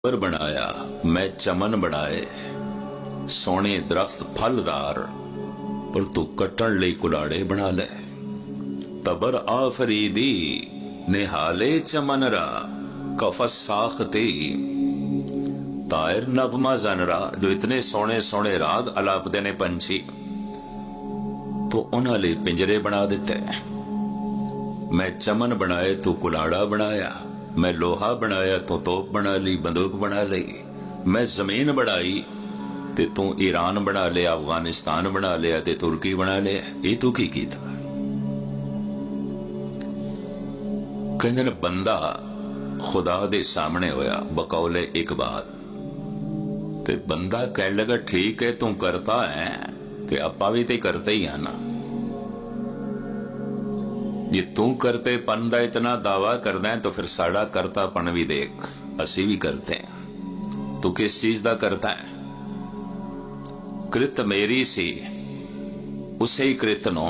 पर बनाया मैं चमन बनाए सोने दरख्त फलदार पर तू कट्टण लई कुलाड़े बना ले। तबर आफरीदी निहाले चमनरा कफस साखती तायर नगमा जनरा। जो इतने सोने सोने राग अलापदे ने पंछी तो उन्हां लई पिंजरे बना दिते। मैं चमन बनाए तू कुलाड़ा बनाया, मैं लोहा बनाया तो तोप बना ली, बंदूक बना ली। मैं जमीन बनाई ते तू ईरान बना लिया, अफगानिस्तान बना लिया ते तुर्की बना लिया। ये तू की कीता? कहंदे ने बंदा खुदा दे सामने होया बकौले इकबाल ते बंदा कहने लगा ठीक है तू करता है ते आपां भी ते करते ही है ना। जे तू करते पन का इतना दावा करना है तो फिर साड़ा करतापन भी देख, असी भी करते हैं। तू किस चीज का करता है? कृत मेरी सी उसे ही कृत नो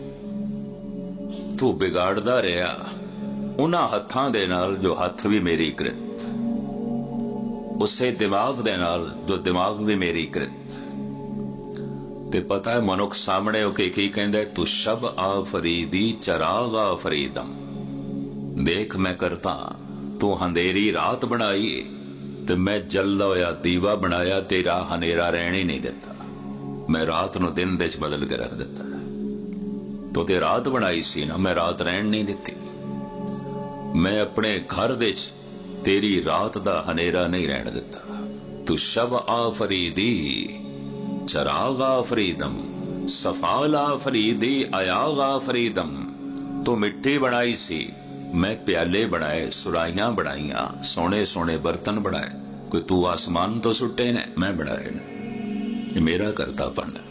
तू बिगाड़दा रहा उन्हां हत्थां दे नाल जो हथ भी मेरी कृत, उसे दिमाग दे नाल जो दिमाग भी मेरी कृत। ते पता है मनुख सामने होके की कहंदा है, तू शब आफरीदी चराग आफरीदम। देख मैं करता, तू अंधेरी रात बनाई ते मैं जलदा होया दीवा बनाया, तेरा हनेरा रहन ही नहीं देता। मैं रात नूं दिन दे च बदल के रख दिता। तो ते रात बनाई सी ना, मैं रात रहन नहीं दिती। मैं अपने घर दे च तेरी रात दा हनेरा नहीं रहन दिता। तू शब आफरीदी चरागा फरीदम सफाला फरीदी अयागा फरीदम। तो मिट्टी बनाई सी, मैं प्याले बनाए, सुराइयां बनाइया, सोने सोने बर्तन बनाए। कोई तू आसमान तो सुट्टे ने, मैं बनाए ने। ये मेरा करतापन है।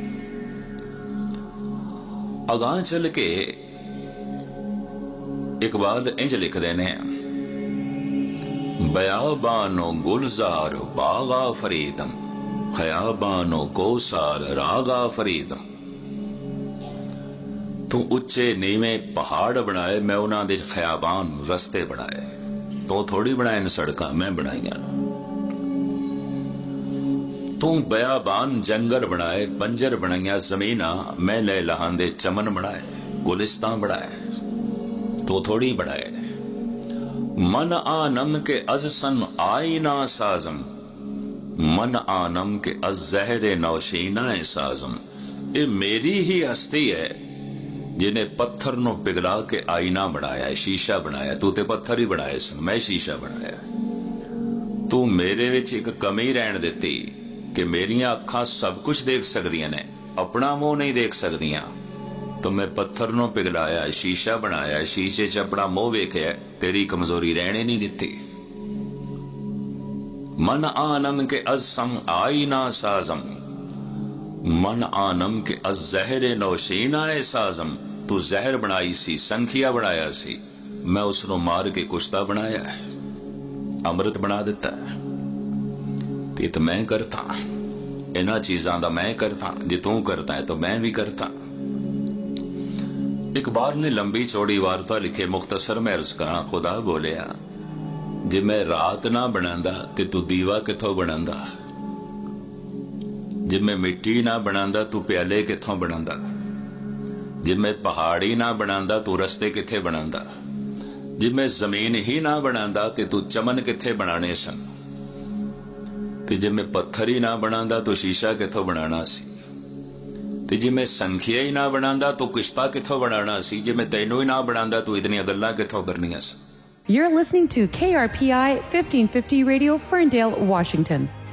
अगां चल के इकबाल इंज लिखदे ने, बयाबानो गुलजार बागा फरीदम खयाबानो कोसार रागा फरीदम। तू उच्चे नीवे पहाड़ बनाए, मैं उन्हां दे खयाबान रस्ते बनाए। तो थोड़ी बनाए न सड़कां, मैं बनाईयां। तू बयाबान जंगल बनाए, बंजर बनाईयां जमीना, मैं ले लहांदे चमन बनाए, गुलिस्तान बनाए। तो थोड़ी बनाए। मन आनम के अजसन आईना साजम, मन आनम के अजहरे नौशीना साजम। ये मेरी ही हस्ती है जिन्हें पत्थर नो पिघला के आईना बनाया, शीशा बनाया। तू ते पत्थर ही बनाए सन, मैं शीशा बनाया। तू मेरे विच एक कमी रहन दिती कि मेरियां अखां सब कुछ देख सकदियां ने, अपना मुंह नहीं देख सकदियां। तो मैं पत्थर नो पिघलाया, शीशा बनाया, शीशे च अपना मुंह वेख्या, तेरी कमजोरी रहने नहीं दिती। मन आनम के अज़म आईना साजम, मन आनम के अज़हरे नौशीना साजम। तू जहर बनाई सी, संखिया बनाया सी, मैं उसनों मार के कुश्ता बनाया है, अमृत बना दिता है। तो मैं करता, इन्हां चीजां दा मैं करता। जे तू करता है तो मैं भी करता। इकबाल ने लंबी चौड़ी वार्ता लिखे, मुख्तसर में अर्ज करा। खुदा बोलिया, जे मैं रात ना बनांदा ते तू दीवा किथों बनांदा? जे मैं मिट्टी ना बनांदा तू प्याले किथों बनांदा? जे मैं पहाड़ी ना बनांदा तू रस्ते किथे बनांदा? जे मैं जमीन ही ना बनांदा ते तू चमन किथे बनाने सन? ते जे मैं पत्थर ही ना बनांदा तो शीशा किथों बनाना सी? ते जे मैं संखिया ही ना बनांदा तो किश्ता किथों बनाना सी? जे मैं तैनू ही ना बनांदा तो इतनी गल्लां किथों करनियां सी? You're listening to KRPI 1550 Radio, Ferndale, Washington.